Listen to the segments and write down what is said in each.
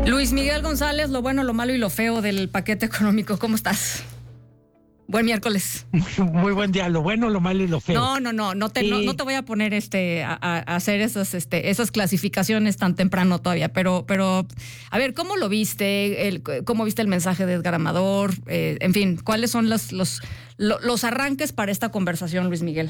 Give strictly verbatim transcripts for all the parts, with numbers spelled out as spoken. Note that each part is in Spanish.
Luis Miguel González, lo bueno, lo malo y lo feo del paquete económico. ¿Cómo estás? Buen miércoles. Muy, muy buen día, lo bueno, lo malo y lo feo. No, no, no, no te, y... no, no te voy a poner este a, a hacer esas, este, esas clasificaciones tan temprano todavía, pero, pero a ver, ¿cómo lo viste? El, ¿Cómo viste el mensaje de Edgar Amador? Eh, en fin, ¿cuáles son los, los, los arranques para esta conversación, Luis Miguel?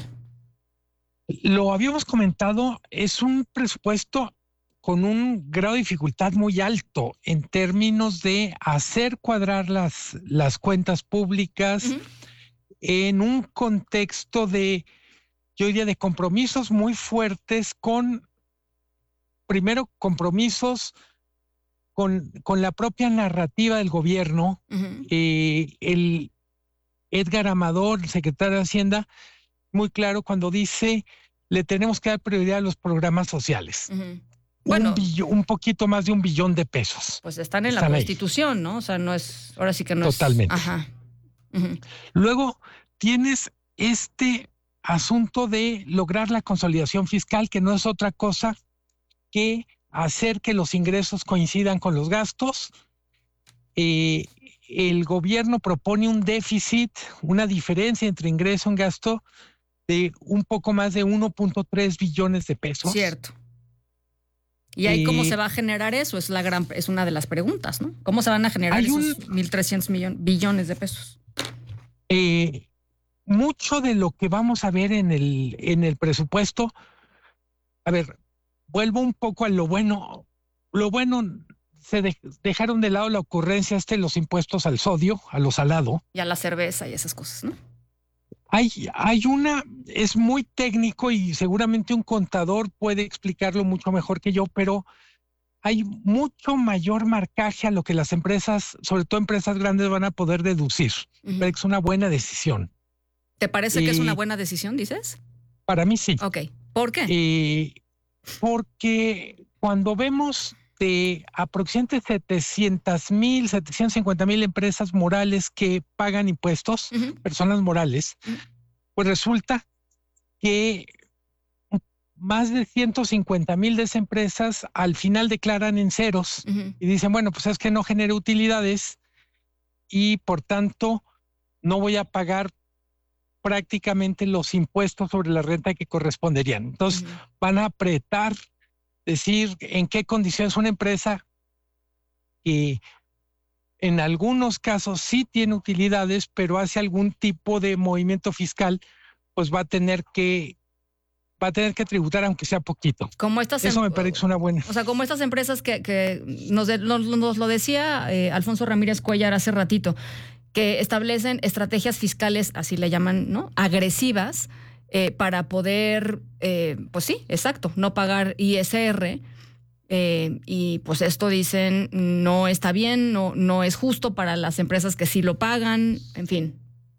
Lo habíamos comentado, es un presupuesto con un grado de dificultad muy alto en términos de hacer cuadrar las, las cuentas públicas uh-huh. en un contexto de, yo diría, de compromisos muy fuertes con, primero, compromisos con, con la propia narrativa del gobierno. Uh-huh. Eh, el Edgar Amador, el secretario de Hacienda, muy claro cuando dice, le tenemos que dar prioridad a los programas sociales. Uh-huh. Bueno, un, billón, un poquito más de un billón de pesos. Pues están en están la Constitución, ahí. ¿No? O sea, no es, ahora sí que no Totalmente. es. Totalmente. Ajá. Uh-huh. Luego tienes este asunto de lograr la consolidación fiscal, que no es otra cosa que hacer que los ingresos coincidan con los gastos. Eh, el gobierno propone un déficit, una diferencia entre ingreso y gasto de un poco más de uno punto tres billones de pesos. Cierto. ¿Y ahí eh, cómo se va a generar eso? Es la gran, es una de las preguntas, ¿no? ¿Cómo se van a generar esos mil trescientos billones de pesos? Eh, mucho de lo que vamos a ver en el, en el presupuesto, a ver, vuelvo un poco a lo bueno. Lo bueno, se de, dejaron de lado la ocurrencia este, los impuestos al sodio, a lo salado. Y a la cerveza y esas cosas, ¿no? Hay, hay una, es muy técnico y seguramente un contador puede explicarlo mucho mejor que yo, pero hay mucho mayor marcaje a lo que las empresas, sobre todo empresas grandes, van a poder deducir. Uh-huh. Pero es una buena decisión. ¿Te parece eh, que es una buena decisión, dices? Para mí sí. Ok. ¿Por qué? Eh, porque cuando vemos de aproximadamente setecientas mil, setecientas cincuenta mil empresas morales que pagan impuestos, uh-huh. personas morales, uh-huh. pues resulta que más de ciento cincuenta mil de esas empresas al final declaran en ceros uh-huh. y dicen, bueno, pues es que no genera utilidades y por tanto no voy a pagar prácticamente los impuestos sobre la renta que corresponderían. Entonces uh-huh. van a apretar, decir en qué condiciones una empresa que en algunos casos sí tiene utilidades, pero hace algún tipo de movimiento fiscal, pues va a tener que va a tener que tributar aunque sea poquito. Como estas Eso em- me parece una buena. O sea, como estas empresas que, que nos, de, nos, nos lo decía eh, Alfonso Ramírez Cuellar hace ratito, que establecen estrategias fiscales, así le llaman, ¿no? Agresivas, eh, para poder, eh, pues sí, exacto, no pagar I S R. Eh, y pues esto dicen no está bien, no, no es justo para las empresas que sí lo pagan, en fin.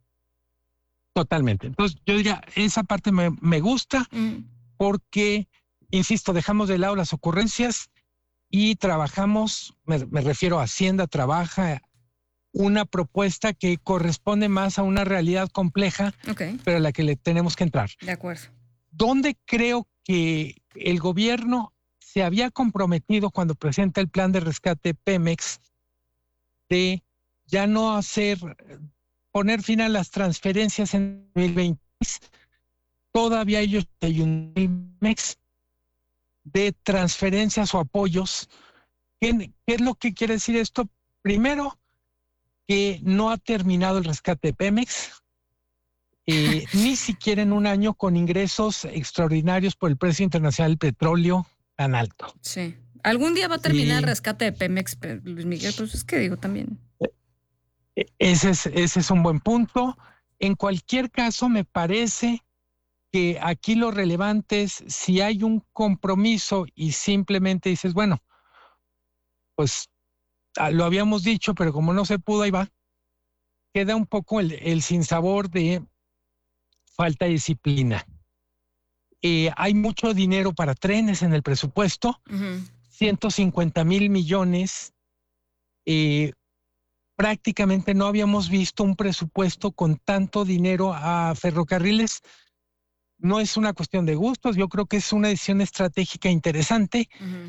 Totalmente. Entonces yo diría, esa parte me, me gusta mm. porque, insisto, dejamos de lado las ocurrencias y trabajamos, me, me refiero a Hacienda, trabaja una propuesta que corresponde más a una realidad compleja, okay. pero a la que le tenemos que entrar. De acuerdo. ¿Dónde creo que el gobierno se había comprometido cuando presenta el plan de rescate Pemex de ya no hacer, poner fin a las transferencias en dos mil veinte? Todavía ellos hay un Pemex de transferencias o apoyos. ¿Qué, ¿Qué es lo que quiere decir esto? Primero, que no ha terminado el rescate de Pemex, eh, ni siquiera en un año con ingresos extraordinarios por el precio internacional del petróleo tan alto. Sí. ¿Algún día va a terminar sí. el rescate de Pemex, Luis Miguel? Pues es que digo también. Ese es, ese es un buen punto. En cualquier caso, me parece que aquí lo relevante es si hay un compromiso y simplemente dices, bueno, pues lo habíamos dicho, pero como no se pudo, ahí va. Queda un poco el, el sinsabor de falta de disciplina. Eh, hay mucho dinero para trenes en el presupuesto, uh-huh. ciento cincuenta mil millones. Eh, prácticamente no habíamos visto un presupuesto con tanto dinero a ferrocarriles. No es una cuestión de gustos, yo creo que es una decisión estratégica interesante. Uh-huh.